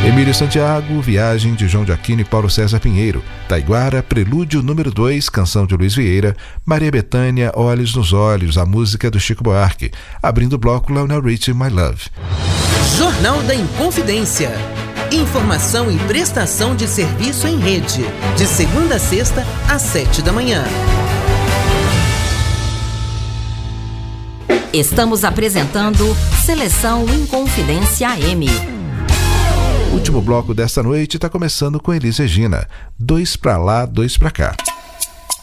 Emílio Santiago, Viagem de João de Aquino e Paulo César Pinheiro. Taiguara, Prelúdio número 2, canção de Luiz Vieira. Maria Bethânia, Olhos nos Olhos, a música do Chico Buarque. Abrindo o bloco, Lionel Richie, My Love. Jornal da Inconfidência. Informação e prestação de serviço em rede. De segunda a sexta, às 7 da manhã. Estamos apresentando Seleção Inconfidência AM. O último bloco desta noite está começando com Elis Regina. 2 pra lá, 2 pra cá.